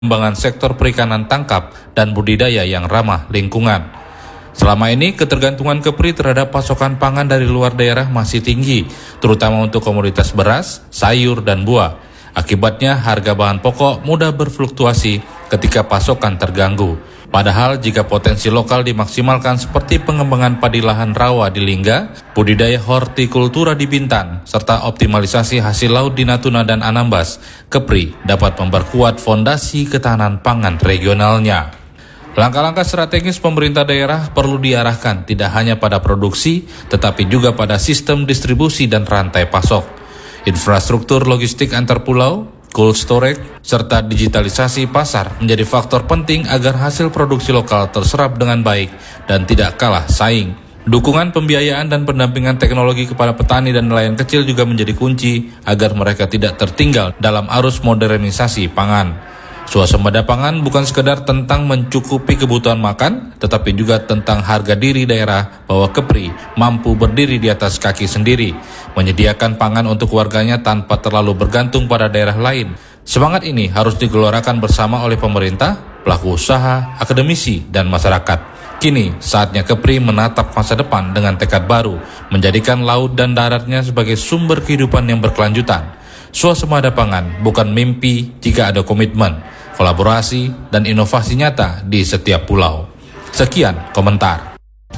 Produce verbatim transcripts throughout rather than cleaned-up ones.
pengembangan sektor perikanan tangkap dan budidaya yang ramah lingkungan. Selama ini, ketergantungan Kepri terhadap pasokan pangan dari luar daerah masih tinggi, terutama untuk komoditas beras, sayur, dan buah. Akibatnya, harga bahan pokok mudah berfluktuasi ketika pasokan terganggu. Padahal jika potensi lokal dimaksimalkan seperti pengembangan padi lahan rawa di Lingga, budidaya hortikultura di Bintan, serta optimalisasi hasil laut di Natuna dan Anambas, Kepri dapat memperkuat fondasi ketahanan pangan regionalnya. Langkah-langkah strategis pemerintah daerah perlu diarahkan tidak hanya pada produksi, tetapi juga pada sistem distribusi dan rantai pasok. Infrastruktur logistik antar pulau, cold storage, serta digitalisasi pasar menjadi faktor penting agar hasil produksi lokal terserap dengan baik dan tidak kalah saing. Dukungan pembiayaan dan pendampingan teknologi kepada petani dan nelayan kecil juga menjadi kunci agar mereka tidak tertinggal dalam arus modernisasi pangan. Swasembada pangan bukan sekedar tentang mencukupi kebutuhan makan, tetapi juga tentang harga diri daerah bahwa Kepri mampu berdiri di atas kaki sendiri, menyediakan pangan untuk warganya tanpa terlalu bergantung pada daerah lain. Semangat ini harus digelorakan bersama oleh pemerintah, pelaku usaha, akademisi, dan masyarakat. Kini, saatnya Kepri menatap masa depan dengan tekad baru, menjadikan laut dan daratnya sebagai sumber kehidupan yang berkelanjutan. Swasembada pangan bukan mimpi jika ada komitmen, kolaborasi, dan inovasi nyata di setiap pulau. Sekian komentar.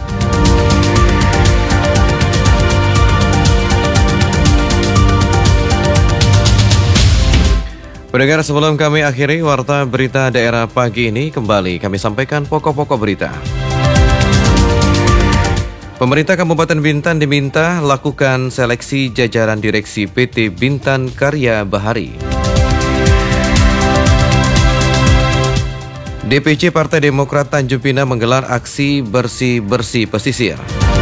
Pendengar, sebelum kami akhiri warta berita daerah pagi ini, kembali kami sampaikan pokok-pokok berita. Pemerintah Kabupaten Bintan diminta lakukan seleksi jajaran direksi P T Bintan Karya Bahari. D P C Partai Demokrat Tanjung Pinang menggelar aksi bersih-bersih pesisir.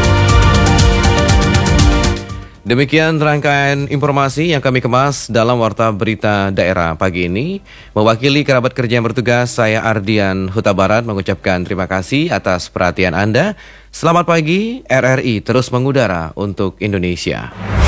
Demikian rangkaian informasi yang kami kemas dalam warta berita daerah pagi ini. Mewakili kerabat kerja yang bertugas, saya Ardian Huta Barat mengucapkan terima kasih atas perhatian Anda. Selamat pagi, R R I terus mengudara untuk Indonesia.